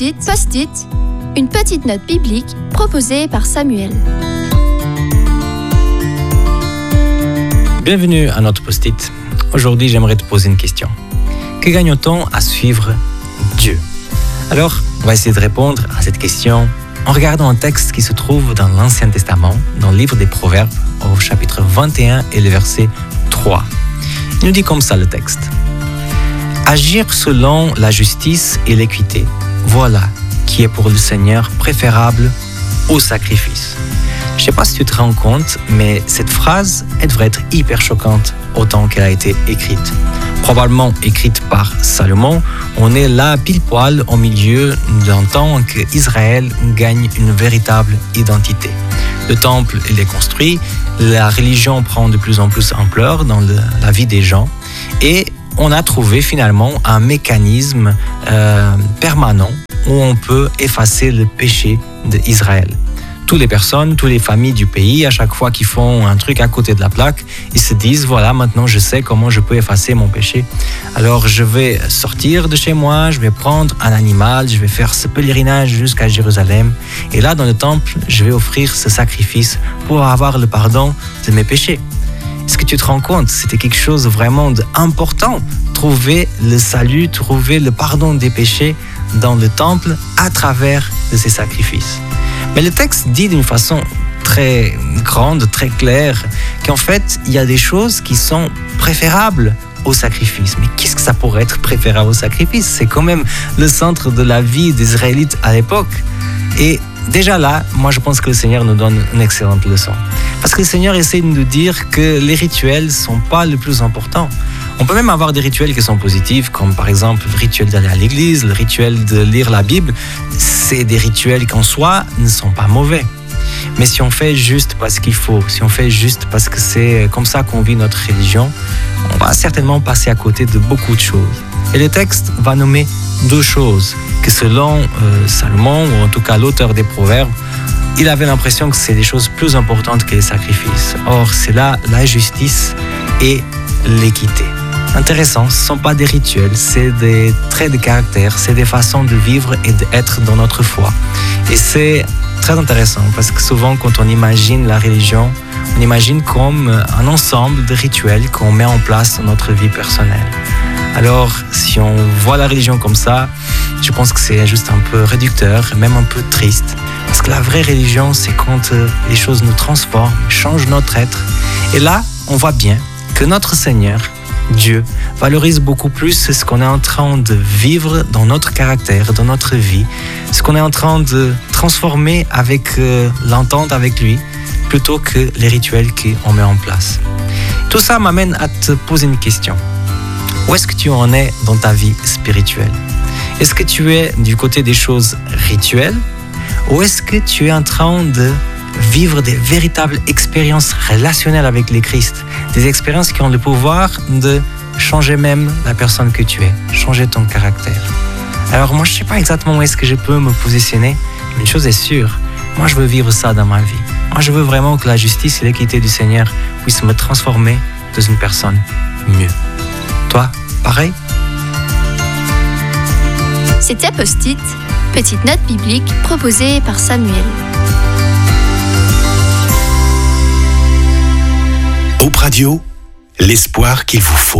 Post-it, une petite note biblique proposée par Samuel. Bienvenue à notre Post-it. Aujourd'hui, j'aimerais te poser une question. Que gagne-t-on à suivre Dieu? Alors, on va essayer de répondre à cette question en regardant un texte qui se trouve dans l'Ancien Testament, dans le livre des Proverbes, au chapitre 21 et le verset 3. Il nous dit comme ça le texte. Agir selon la justice et l'équité, voilà qui est pour le Seigneur préférable au sacrifice. Je ne sais pas si tu te rends compte, mais cette phrase, elle devrait être hyper choquante au temps qu'elle a été écrite. Probablement écrite par Salomon, on est là pile poil au milieu d'un temps qu'Israël gagne une véritable identité. Le temple il est construit, la religion prend de plus en plus ampleur dans la vie des gens et on a trouvé finalement un mécanisme permanent où on peut effacer le péché d'Israël. Toutes les personnes, toutes les familles du pays, à chaque fois qu'ils font un truc à côté de la plaque, ils se disent, voilà, maintenant je sais comment je peux effacer mon péché. Alors je vais sortir de chez moi, je vais prendre un animal, je vais faire ce pèlerinage jusqu'à Jérusalem. Et là, dans le temple, je vais offrir ce sacrifice pour avoir le pardon de mes péchés. Est-ce que tu te rends compte? C'était quelque chose vraiment d'important. Trouver le salut, trouver le pardon des péchés dans le temple à travers de ces sacrifices. Mais le texte dit d'une façon très grande, très claire, qu'en fait, il y a des choses qui sont préférables au sacrifice. Mais qu'est-ce que ça pourrait être préférable au sacrifice? C'est quand même le centre de la vie des Israélites à l'époque. Et déjà là, moi je pense que le Seigneur nous donne une excellente leçon. Parce que le Seigneur essaie de nous dire que les rituels ne sont pas le plus important. On peut même avoir des rituels qui sont positifs, comme par exemple le rituel d'aller à l'église, le rituel de lire la Bible. C'est des rituels qui en soi ne sont pas mauvais. Mais si on fait juste parce qu'il faut, si on fait juste parce que c'est comme ça qu'on vit notre religion, on va certainement passer à côté de beaucoup de choses. Et le texte va nommer deux choses que selon Salomon, ou en tout cas l'auteur des Proverbes, il avait l'impression que c'est des choses plus importantes que les sacrifices. Or, c'est là la justice et l'équité. Intéressant, ce ne sont pas des rituels, c'est des traits de caractère, c'est des façons de vivre et d'être dans notre foi. Et c'est très intéressant parce que souvent quand on imagine la religion, on imagine comme un ensemble de rituels qu'on met en place dans notre vie personnelle. Alors, si on voit la religion comme ça, je pense que c'est juste un peu réducteur, même un peu triste. Parce que la vraie religion, c'est quand les choses nous transforment, changent notre être. Et là, on voit bien que notre Seigneur, Dieu, valorise beaucoup plus ce qu'on est en train de vivre dans notre caractère, dans notre vie, ce qu'on est en train de transformer avec l'entente avec lui, plutôt que les rituels qu'on met en place. Tout ça m'amène à te poser une question. Où est-ce que tu en es dans ta vie spirituelle? Est-ce que tu es du côté des choses rituelles ou est-ce que tu es en train de vivre des véritables expériences relationnelles avec le Christ, des expériences qui ont le pouvoir de changer même la personne que tu es, changer ton caractère? Alors moi, je ne sais pas exactement où est-ce que je peux me positionner, mais une chose est sûre, moi je veux vivre ça dans ma vie. Moi je veux vraiment que la justice et l'équité du Seigneur puissent me transformer dans une personne mieux. Toi, pareil? C'était Post-it, petite note biblique proposée par Samuel. Hope Radio, l'espoir qu'il vous faut.